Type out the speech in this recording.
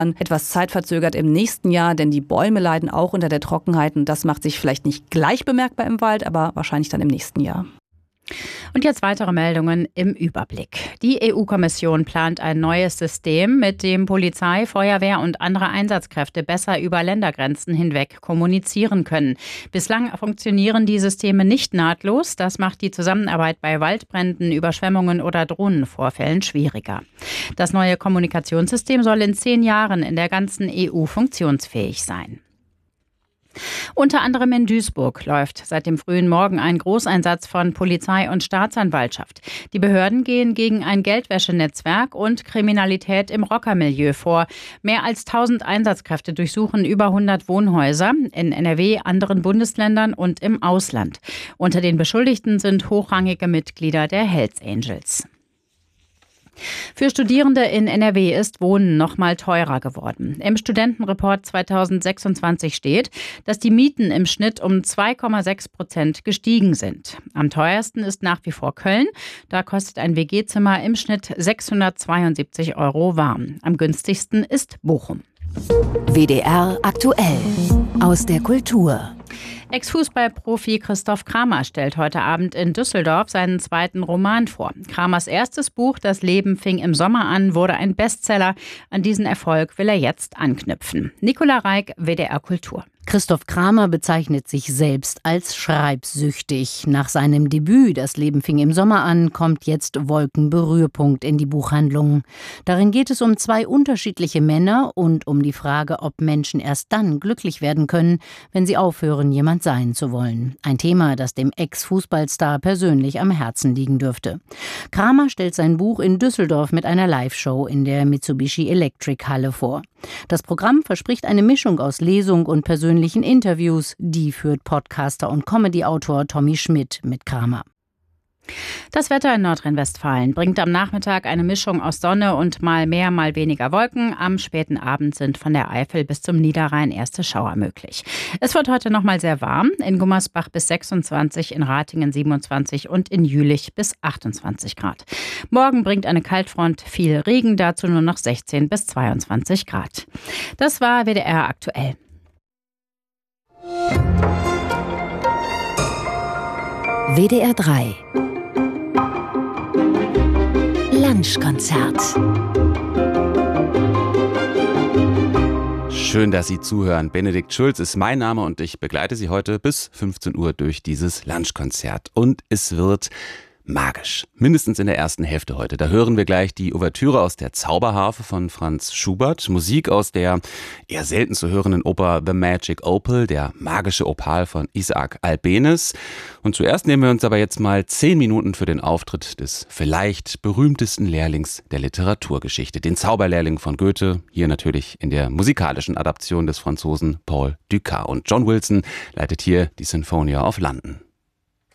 etwas zeitverzögert im nächsten Jahr, denn die Bäume leiden auch unter der Trockenheit und das macht sich vielleicht nicht gleich bemerkbar im Wald, aber wahrscheinlich dann im nächsten Jahr. Und jetzt weitere Meldungen im Überblick. Die EU-Kommission plant ein neues System, mit dem Polizei, Feuerwehr und andere Einsatzkräfte besser über Ländergrenzen hinweg kommunizieren können. Bislang funktionieren die Systeme nicht nahtlos. Das macht die Zusammenarbeit bei Waldbränden, Überschwemmungen oder Drohnenvorfällen schwieriger. Das neue Kommunikationssystem soll in 10 Jahren in der ganzen EU funktionsfähig sein. Unter anderem in Duisburg läuft seit dem frühen Morgen ein Großeinsatz von Polizei und Staatsanwaltschaft. Die Behörden gehen gegen ein Geldwäschenetzwerk und Kriminalität im Rockermilieu vor. Mehr als 1000 Einsatzkräfte durchsuchen über 100 Wohnhäuser in NRW, anderen Bundesländern und im Ausland. Unter den Beschuldigten sind hochrangige Mitglieder der Hells Angels. Für Studierende in NRW ist Wohnen noch mal teurer geworden. Im Studentenreport 2026 steht, dass die Mieten im Schnitt um 2,6% gestiegen sind. Am teuersten ist nach wie vor Köln. Da kostet ein WG-Zimmer im Schnitt 672 € warm. Am günstigsten ist Bochum. WDR aktuell aus der Kultur. Ex-Fußballprofi Christoph Kramer stellt heute Abend in Düsseldorf seinen zweiten Roman vor. Kramers erstes Buch, Das Leben fing im Sommer an, wurde ein Bestseller. An diesen Erfolg will er jetzt anknüpfen. Nicola Reik, WDR Kultur. Christoph Kramer bezeichnet sich selbst als schreibsüchtig. Nach seinem Debüt »Das Leben fing im Sommer an« kommt jetzt Wolkenberührpunkt in die Buchhandlungen. Darin geht es um 2 unterschiedliche Männer und um die Frage, ob Menschen erst dann glücklich werden können, wenn sie aufhören, jemand sein zu wollen. Ein Thema, das dem Ex-Fußballstar persönlich am Herzen liegen dürfte. Kramer stellt sein Buch in Düsseldorf mit einer Live-Show in der Mitsubishi Electric Halle vor. Das Programm verspricht eine Mischung aus Lesung und persönlichen Interviews. Die führt Podcaster und Comedy-Autor Tommy Schmidt mit Kramer. Das Wetter in Nordrhein-Westfalen bringt am Nachmittag eine Mischung aus Sonne und mal mehr, mal weniger Wolken. Am späten Abend sind von der Eifel bis zum Niederrhein erste Schauer möglich. Es wird heute noch mal sehr warm. In Gummersbach bis 26, in Ratingen 27 und in Jülich bis 28 Grad. Morgen bringt eine Kaltfront viel Regen, dazu nur noch 16 bis 22 Grad. Das war WDR aktuell. WDR 3 Lunchkonzert. Schön, dass Sie zuhören. Benedikt Schulz ist mein Name und ich begleite Sie heute bis 15 Uhr durch dieses Lunchkonzert. Und es wird magisch. Mindestens in der ersten Hälfte heute. Da hören wir gleich die Ouvertüre aus der Zauberharfe von Franz Schubert. Musik aus der eher selten zu hörenden Oper The Magic Opal, der magische Opal von Isaac Albéniz. Und zuerst nehmen wir uns aber jetzt mal 10 Minuten für den Auftritt des vielleicht berühmtesten Lehrlings der Literaturgeschichte, den Zauberlehrling von Goethe, hier natürlich in der musikalischen Adaption des Franzosen Paul Dukas. Und John Wilson leitet hier die Sinfonia of London.